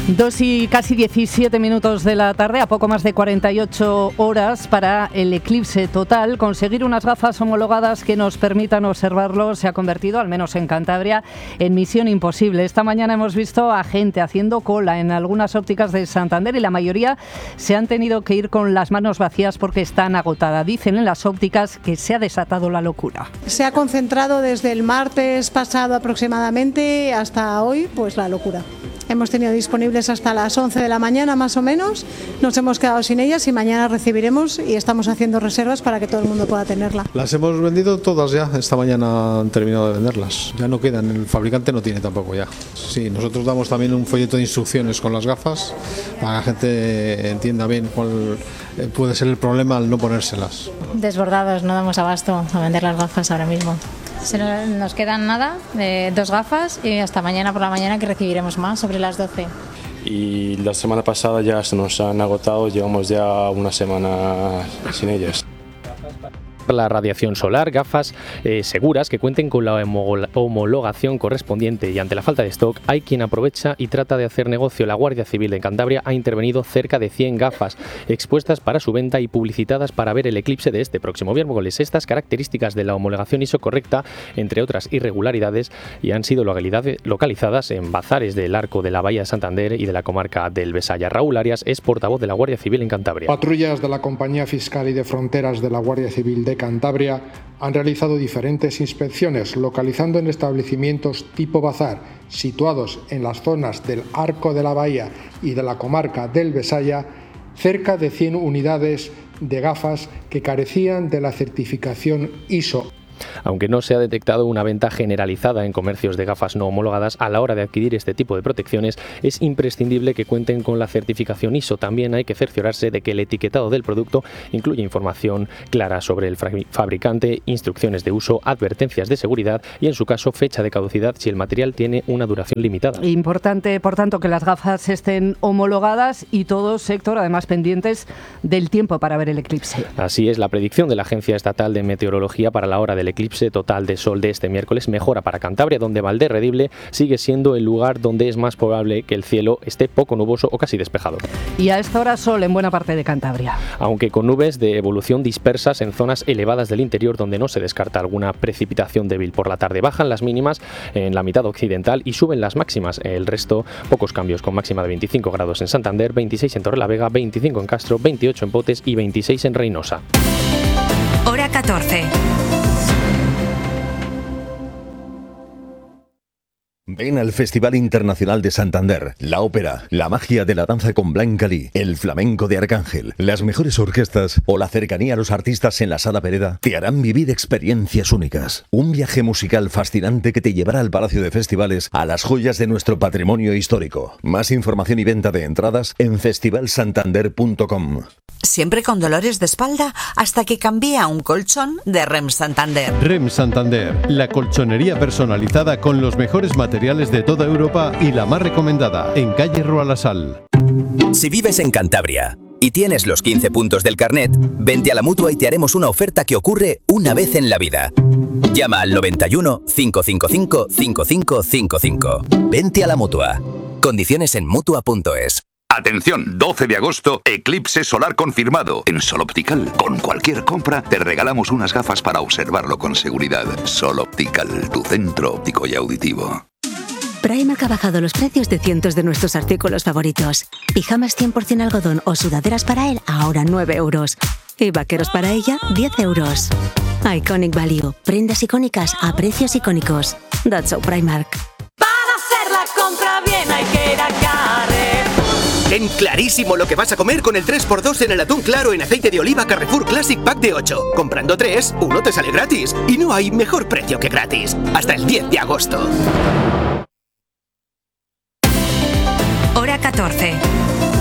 2 y casi 17 minutos de la tarde, a poco más de 48 horas para el eclipse total. Conseguir unas gafas homologadas que nos permitan observarlo se ha convertido, al menos en Cantabria, en misión imposible. Esta mañana hemos visto a gente haciendo cola en algunas ópticas de Santander y la mayoría se han tenido que ir con las manos vacías porque están agotadas. Dicen en las ópticas que se ha desatado la locura. Se ha concentrado desde el martes pasado aproximadamente hasta hoy, pues la locura. Hemos tenido disponibles hasta las 11 de la mañana más o menos, nos hemos quedado sin ellas y mañana recibiremos y estamos haciendo reservas para que todo el mundo pueda tenerla. Las hemos vendido todas ya, esta mañana han terminado de venderlas, ya no quedan, el fabricante no tiene tampoco ya. Sí, nosotros damos también un folleto de instrucciones con las gafas para que la gente entienda bien cuál puede ser el problema al no ponérselas. Desbordados, no damos abasto a vender las gafas ahora mismo. Nos quedan nada, 2 gafas y hasta mañana por la mañana que recibiremos más, sobre las 12. Y la semana pasada ya se nos han agotado, llevamos ya una semana sin ellas. La radiación solar, gafas seguras que cuenten con la homologación correspondiente, y ante la falta de stock hay quien aprovecha y trata de hacer negocio. La Guardia Civil de Cantabria ha intervenido cerca de 100 gafas expuestas para su venta y publicitadas para ver el eclipse de este próximo miércoles. Estas características de la homologación ISO correcta, entre otras irregularidades, y han sido localizadas en bazares del Arco de la Bahía de Santander y de la comarca del Besaya. Raúl Arias es portavoz de la Guardia Civil en Cantabria. Patrullas de la Compañía Fiscal y de Fronteras de la Guardia Civil de Cantabria han realizado diferentes inspecciones localizando en establecimientos tipo bazar situados en las zonas del Arco de la Bahía y de la comarca del Besaya cerca de 100 unidades de gafas que carecían de la certificación ISO. Aunque no se ha detectado una venta generalizada en comercios de gafas no homologadas, a la hora de adquirir este tipo de protecciones es imprescindible que cuenten con la certificación ISO. También hay que cerciorarse de que el etiquetado del producto incluye información clara sobre el fabricante, instrucciones de uso, advertencias de seguridad y, en su caso, fecha de caducidad si el material tiene una duración limitada. Importante, por tanto, que las gafas estén homologadas y todo sector, además, pendientes del tiempo para ver el eclipse. Así es, la predicción de la Agencia Estatal de Meteorología para la hora del eclipse total de sol de este miércoles mejora para Cantabria, donde Valderredible sigue siendo el lugar donde es más probable que el cielo esté poco nuboso o casi despejado. Y a esta hora sol en buena parte de Cantabria. Aunque con nubes de evolución dispersas en zonas elevadas del interior donde no se descarta alguna precipitación débil por la tarde. Bajan las mínimas en la mitad occidental y suben las máximas. El resto, pocos cambios, con máxima de 25 grados en Santander, 26 en Torrelavega, 25 en Castro, 28 en Potes y 26 en Reynosa. Hora 14. Ven al Festival Internacional de Santander, la ópera, la magia de la danza con Blanca Lee, el flamenco de Arcángel, las mejores orquestas o la cercanía a los artistas en la Sala Pereda te harán vivir experiencias únicas. Un viaje musical fascinante que te llevará al Palacio de Festivales, a las joyas de nuestro patrimonio histórico. Más información y venta de entradas en festivalsantander.com. Siempre con dolores de espalda hasta que cambié a un colchón de REM Santander. REM Santander, la colchonería personalizada con los mejores materiales de toda Europa y la más recomendada, en calle Rua La Sal. Si vives en Cantabria y tienes los 15 puntos del carnet, vente a la Mutua y te haremos una oferta que ocurre una vez en la vida. Llama al 91 555 5555. Vente a la Mutua. Condiciones en Mutua.es. Atención, 12 de agosto, eclipse solar confirmado. En Sol Optical, con cualquier compra, te regalamos unas gafas para observarlo con seguridad. Sol Optical, tu centro óptico y auditivo. Primark ha bajado los precios de cientos de nuestros artículos favoritos. Pijamas 100% algodón o sudaderas para él, ahora 9 euros. Y vaqueros para ella, 10 euros. Iconic Value. Prendas icónicas a precios icónicos. That's so Primark. Para hacer la compra bien hay que ir a Carrefour. Ten clarísimo lo que vas a comer con el 3x2 en el atún claro en aceite de oliva Carrefour Classic Pack de 8. Comprando 3, uno te sale gratis. Y no hay mejor precio que gratis. Hasta el 10 de agosto. Hora 14.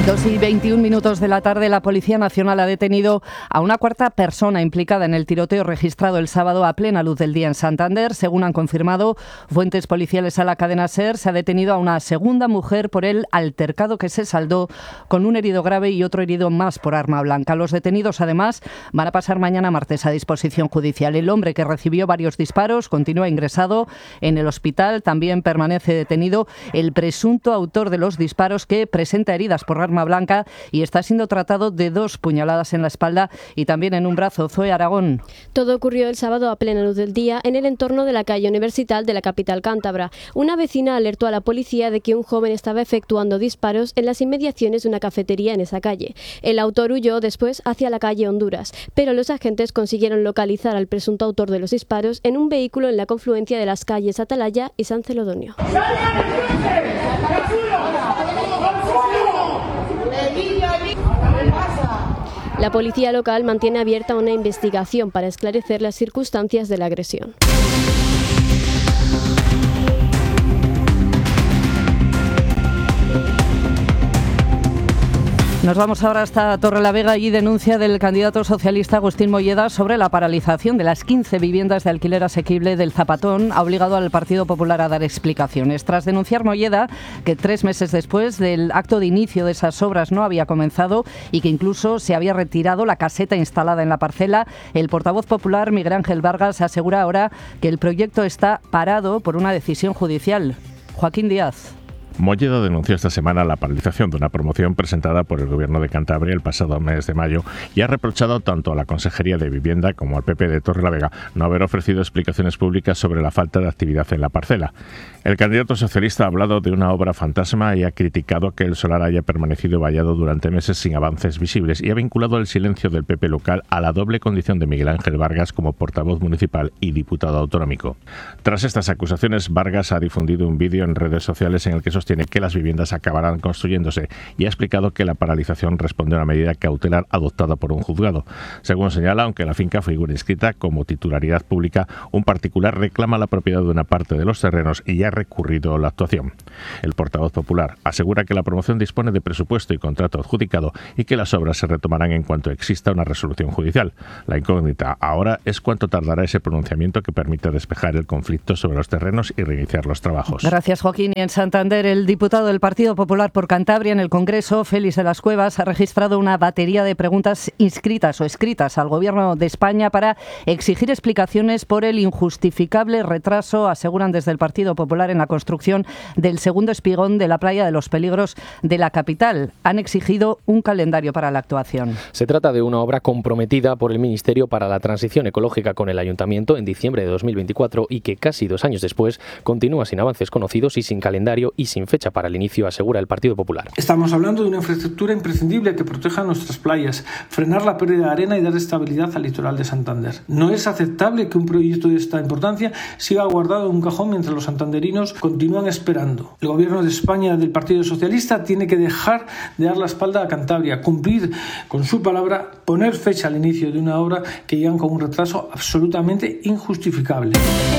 2:21 de la tarde, la Policía Nacional ha detenido a una cuarta persona implicada en el tiroteo registrado el sábado a plena luz del día en Santander. Según han confirmado fuentes policiales a la cadena SER, se ha detenido a una segunda mujer por el altercado que se saldó con un herido grave y otro herido más por arma blanca. Los detenidos, además, van a pasar mañana martes a disposición judicial. El hombre, que recibió varios disparos, continúa ingresado en el hospital. También permanece detenido el presunto autor de los disparos, que presenta heridas por arma blanca y está siendo tratado de 2 puñaladas en la espalda y también en un brazo. Zoe Aragón. Todo ocurrió el sábado a plena luz del día en el entorno de la calle Universital de la capital cántabra. Una vecina alertó a la policía de que un joven estaba efectuando disparos en las inmediaciones de una cafetería en esa calle. El autor huyó después hacia la calle Honduras, pero los agentes consiguieron localizar al presunto autor de los disparos en un vehículo en la confluencia de las calles Atalaya y San Celodonio. La policía local mantiene abierta una investigación para esclarecer las circunstancias de la agresión. Nos vamos ahora hasta Torrelavega y denuncia del candidato socialista Agustín Molleda sobre la paralización de las 15 viviendas de alquiler asequible del Zapatón ha obligado al Partido Popular a dar explicaciones. Tras denunciar Molleda que 3 meses después del acto de inicio de esas obras no había comenzado y que incluso se había retirado la caseta instalada en la parcela, el portavoz popular Miguel Ángel Vargas asegura ahora que el proyecto está parado por una decisión judicial. Joaquín Díaz. Molleda denunció esta semana la paralización de una promoción presentada por el Gobierno de Cantabria el pasado mes de mayo y ha reprochado tanto a la Consejería de Vivienda como al PP de Torrelavega no haber ofrecido explicaciones públicas sobre la falta de actividad en la parcela. El candidato socialista ha hablado de una obra fantasma y ha criticado que el solar haya permanecido vallado durante meses sin avances visibles y ha vinculado el silencio del PP local a la doble condición de Miguel Ángel Vargas como portavoz municipal y diputado autonómico. Tras estas acusaciones, Vargas ha difundido un vídeo en redes sociales en el que sostiene que las viviendas acabarán construyéndose y ha explicado que la paralización responde a una medida cautelar adoptada por un juzgado. Según señala, aunque la finca figura inscrita como titularidad pública, un particular reclama la propiedad de una parte de los terrenos y ya ha recurrido a la actuación. El portavoz popular asegura que la promoción dispone de presupuesto y contrato adjudicado y que las obras se retomarán en cuanto exista una resolución judicial. La incógnita ahora es cuánto tardará ese pronunciamiento que permita despejar el conflicto sobre los terrenos y reiniciar los trabajos. Gracias, Joaquín. Y en Santander, el diputado del Partido Popular por Cantabria en el Congreso, Félix de las Cuevas, ha registrado una batería de preguntas inscritas o escritas al Gobierno de España para exigir explicaciones por el injustificable retraso, aseguran desde el Partido Popular, en la construcción del segundo espigón de la playa de los Peligros de la capital. Han exigido un calendario para la actuación. Se trata de una obra comprometida por el Ministerio para la Transición Ecológica con el Ayuntamiento en diciembre de 2024 y que casi 2 años después continúa sin avances conocidos y sin calendario y sin fecha para el inicio, asegura el Partido Popular. Estamos hablando de una infraestructura imprescindible que proteja nuestras playas, frenar la pérdida de arena y dar estabilidad al litoral de Santander. No es aceptable que un proyecto de esta importancia siga guardado en un cajón mientras los santanderinos continúan esperando. El Gobierno de España del Partido Socialista tiene que dejar de dar la espalda a Cantabria, cumplir con su palabra, poner fecha al inicio de una obra que llegan con un retraso absolutamente injustificable.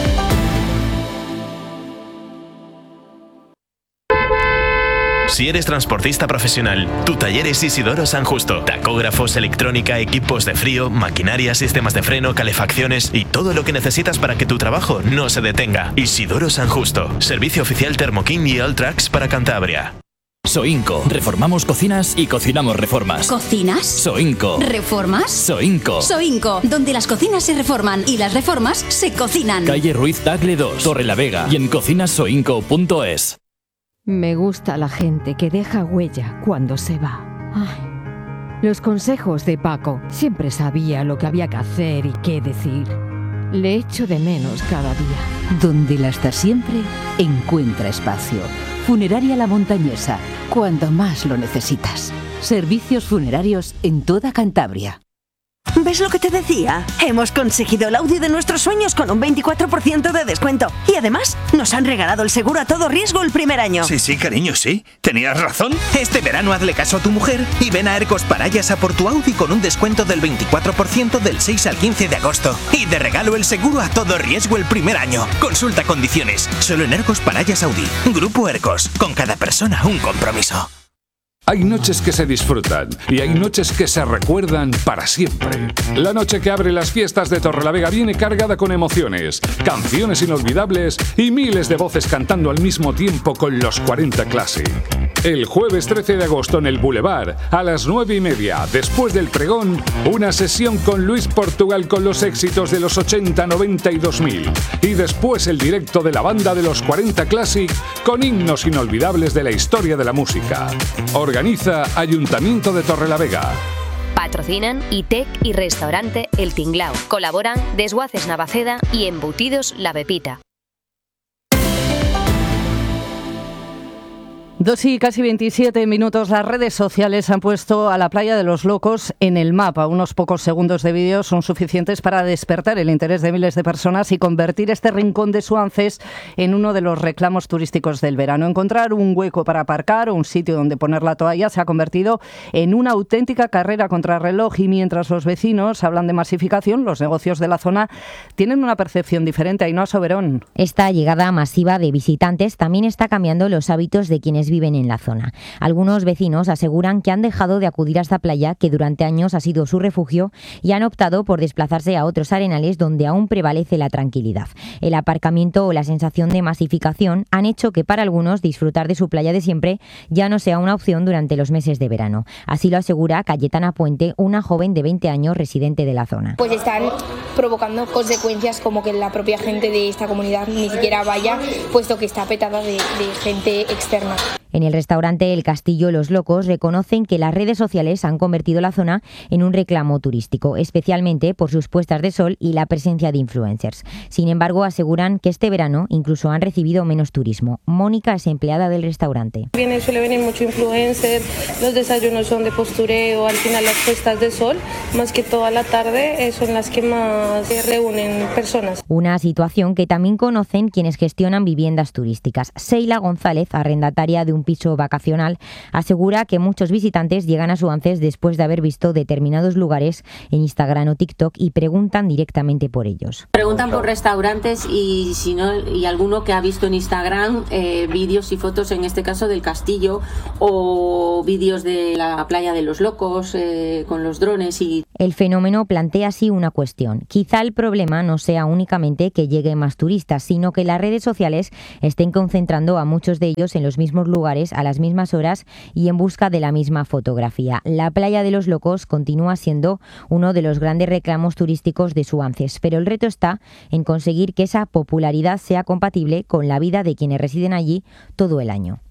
Si eres transportista profesional, tu taller es Isidoro San Justo. Tacógrafos, electrónica, equipos de frío, maquinaria, sistemas de freno, calefacciones y todo lo que necesitas para que tu trabajo no se detenga. Isidoro San Justo. Servicio oficial Thermoking y Alltrax para Cantabria. Soinco. Reformamos cocinas y cocinamos reformas. ¿Cocinas? Soinco. ¿Reformas? Soinco. Soinco, donde las cocinas se reforman y las reformas se cocinan. Calle Ruiz Tagle 2, Torrelavega y en cocinasoinco.es. Me gusta la gente que deja huella cuando se va. Ay, los consejos de Paco. Siempre sabía lo que había que hacer y qué decir. Le echo de menos cada día. Donde la está siempre, encuentra espacio. Funeraria La Montañesa, cuando más lo necesitas. Servicios funerarios en toda Cantabria. ¿Ves lo que te decía? Hemos conseguido el Audi de nuestros sueños con un 24% de descuento. Y además, nos han regalado el seguro a todo riesgo el primer año. Sí, cariño, sí. Tenías razón. Este verano hazle caso a tu mujer y ven a Ercos Parayas a por tu Audi con un descuento del 24% del 6 al 15 de agosto. Y de regalo el seguro a todo riesgo el primer año. Consulta condiciones. Solo en Ercos Parayas Audi. Grupo Ercos. Con cada persona un compromiso. Hay noches que se disfrutan y hay noches que se recuerdan para siempre. La noche que abre las fiestas de Torrelavega viene cargada con emociones, canciones inolvidables y miles de voces cantando al mismo tiempo con los 40 Classic. El jueves 13 de agosto en el Boulevard, a las 9:30, después del pregón, una sesión con Luis Portugal con los éxitos de los 80, 90 y 2000. Y después el directo de la banda de los 40 Classic con himnos inolvidables de la historia de la música. Organiza Ayuntamiento de Torrelavega. Patrocinan ITEC y Restaurante El Tinglao. Colaboran Desguaces Navaceda y Embutidos La Pepita. 2 y casi 27 minutos. Las redes sociales han puesto a la Playa de los Locos en el mapa. Unos pocos segundos de vídeo son suficientes para despertar el interés de miles de personas y convertir este rincón de Suances en uno de los reclamos turísticos del verano. Encontrar un hueco para aparcar o un sitio donde poner la toalla se ha convertido en una auténtica carrera contrarreloj, y mientras los vecinos hablan de masificación, los negocios de la zona tienen una percepción diferente. Ainhoa Soberón. Esta llegada masiva de visitantes también está cambiando los hábitos de quienes viven en la zona. Algunos vecinos aseguran que han dejado de acudir a esta playa, que durante años ha sido su refugio, y han optado por desplazarse a otros arenales donde aún prevalece la tranquilidad. El aparcamiento o la sensación de masificación han hecho que para algunos disfrutar de su playa de siempre ya no sea una opción durante los meses de verano. Así lo asegura Cayetana Puente, una joven de 20 años residente de la zona. Pues están provocando consecuencias como que la propia gente de esta comunidad ni siquiera vaya, puesto que está petada de gente externa. En el restaurante El Castillo Los Locos reconocen que las redes sociales han convertido la zona en un reclamo turístico, especialmente por sus puestas de sol y la presencia de influencers. Sin embargo, aseguran que este verano incluso han recibido menos turismo. Mónica es empleada del restaurante. Suele venir mucho influencer, los desayunos son de postureo, al final las puestas de sol, más que toda la tarde, son las que más reúnen personas. Una situación que también conocen quienes gestionan viviendas turísticas. Seila González, arrendataria de un piso vacacional, asegura que muchos visitantes llegan a Suances después de haber visto determinados lugares en Instagram o TikTok y preguntan directamente por ellos. Preguntan por restaurantes y si no, y alguno que ha visto en Instagram vídeos y fotos, en este caso del castillo, o vídeos de la Playa de los Locos con los drones. Y el fenómeno plantea así una cuestión. Quizá el problema no sea únicamente que lleguen más turistas, sino que las redes sociales estén concentrando a muchos de ellos en los mismos lugares a las mismas horas y en busca de la misma fotografía. La Playa de los Locos continúa siendo uno de los grandes reclamos turísticos de Suances, pero el reto está en conseguir que esa popularidad sea compatible con la vida de quienes residen allí todo el año.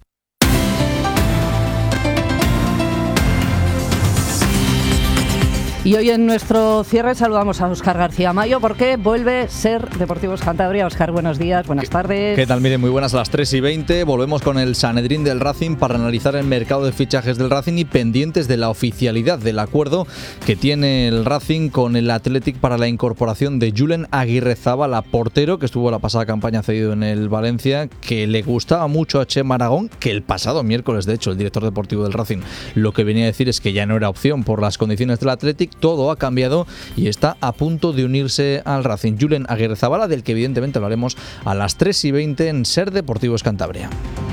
Y hoy en nuestro cierre saludamos a Óscar García Mayo porque vuelve Ser Deportivos Cantabria. Óscar, buenos días, buenas tardes. ¿Qué tal? Miren, muy buenas, a las 3:20. Volvemos con el Sanedrín del Racing para analizar el mercado de fichajes del Racing y pendientes de la oficialidad del acuerdo que tiene el Racing con el Athletic para la incorporación de Julen Aguirrezabala, portero que estuvo la pasada campaña cedido en el Valencia, que le gustaba mucho a Chema Aragón, que el pasado miércoles, de hecho, el director deportivo del Racing lo que venía a decir es que ya no era opción por las condiciones del Athletic. Todo ha cambiado y está a punto de unirse al Racing. Julen Aguirrezabala, del que evidentemente hablaremos a las 3:20 en Ser Deportivos Cantabria.